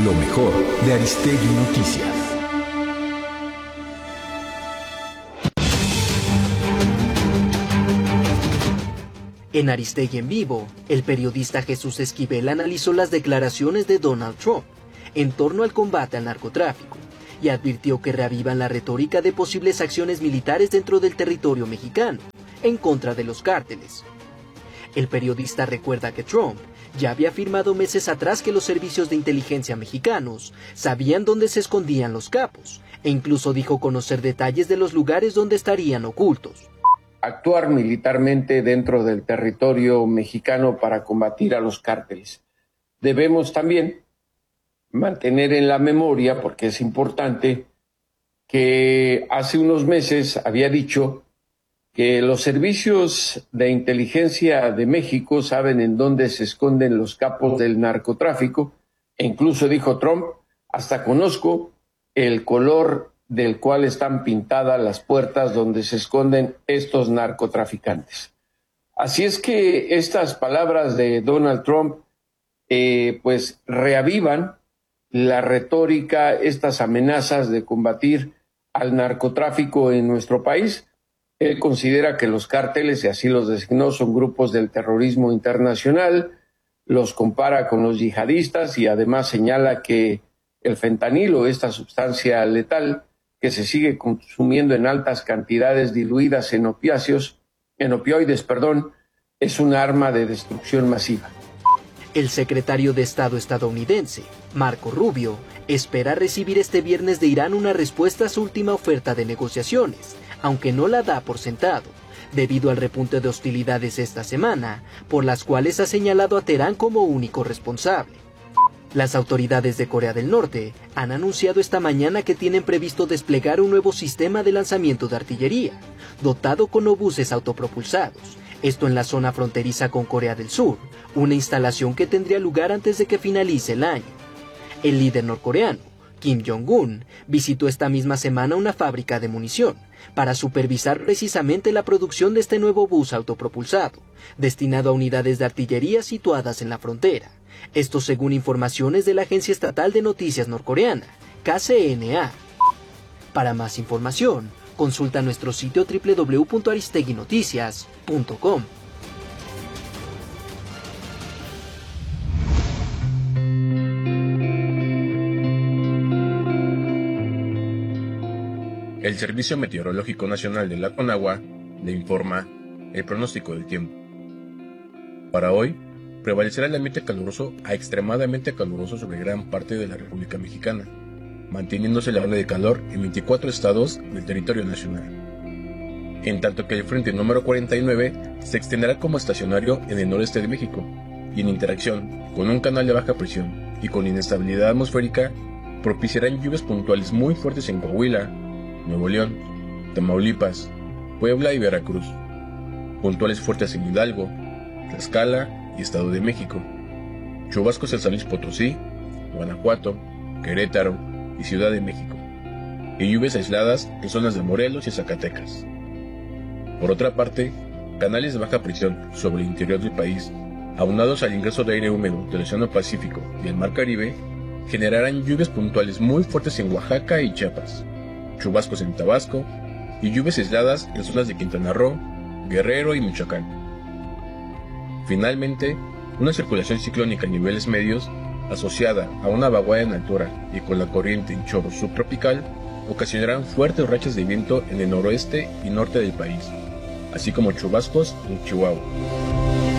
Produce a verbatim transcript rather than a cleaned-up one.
Lo mejor de Aristegui Noticias. En Aristegui en Vivo, el periodista Jesús Esquivel analizó las declaraciones de Donald Trump en torno al combate al narcotráfico y advirtió que reavivan la retórica de posibles acciones militares dentro del territorio mexicano en contra de los cárteles. El periodista recuerda que Trump ya había afirmado meses atrás que los servicios de inteligencia mexicanos sabían dónde se escondían los capos, e incluso dijo conocer detalles de los lugares donde estarían ocultos. Actuar militarmente dentro del territorio mexicano para combatir a los cárteles. Debemos también mantener en la memoria, porque es importante, que hace unos meses había dicho que los servicios de inteligencia de México saben en dónde se esconden los capos del narcotráfico, e incluso dijo Trump, hasta conozco el color del cual están pintadas las puertas donde se esconden estos narcotraficantes. Así es que estas palabras de Donald Trump eh, pues reavivan la retórica, estas amenazas de combatir al narcotráfico en nuestro país. Él considera que los cárteles, y así los designó, son grupos del terrorismo internacional, los compara con los yihadistas y además señala que el fentanilo, esta sustancia letal que se sigue consumiendo en altas cantidades diluidas en opiáceos, en opioides, perdón, es un arma de destrucción masiva. El secretario de Estado estadounidense, Marco Rubio, espera recibir este viernes de Irán una respuesta a su última oferta de negociaciones, aunque no la da por sentado, debido al repunte de hostilidades esta semana, por las cuales ha señalado a Teherán como único responsable. Las autoridades de Corea del Norte han anunciado esta mañana que tienen previsto desplegar un nuevo sistema de lanzamiento de artillería, dotado con obuses autopropulsados, esto en la zona fronteriza con Corea del Sur, una instalación que tendría lugar antes de que finalice el año. El líder norcoreano, Kim Jong-un, visitó esta misma semana una fábrica de munición para supervisar precisamente la producción de este nuevo bus autopropulsado, destinado a unidades de artillería situadas en la frontera. Esto según informaciones de la agencia estatal de noticias norcoreana, K C N A. Para más información, consulta nuestro sitio doble u doble u doble u punto aristegui noticias punto com. El Servicio Meteorológico Nacional de la CONAGUA le informa el pronóstico del tiempo. Para hoy, prevalecerá el ambiente caluroso a extremadamente caluroso sobre gran parte de la República Mexicana, manteniéndose la ola de calor en veinticuatro estados del territorio nacional. En tanto que el frente número cuarenta y nueve se extenderá como estacionario en el noreste de México, y en interacción con un canal de baja presión y con inestabilidad atmosférica, propiciarán lluvias puntuales muy fuertes en Coahuila, Nuevo León, Tamaulipas, Puebla y Veracruz, puntuales fuertes en Hidalgo, Tlaxcala y Estado de México, chubascos en San Luis Potosí, Guanajuato, Querétaro y Ciudad de México, y lluvias aisladas en zonas de Morelos y Zacatecas. Por otra parte, canales de baja presión sobre el interior del país, aunados al ingreso de aire húmedo del Océano Pacífico y el Mar Caribe, generarán lluvias puntuales muy fuertes en Oaxaca y Chiapas, chubascos en Tabasco y lluvias aisladas en zonas de Quintana Roo, Guerrero y Michoacán. Finalmente, una circulación ciclónica a niveles medios, asociada a una vaguada en altura y con la corriente en chorro subtropical, ocasionarán fuertes rachas de viento en el noroeste y norte del país, así como chubascos en Chihuahua.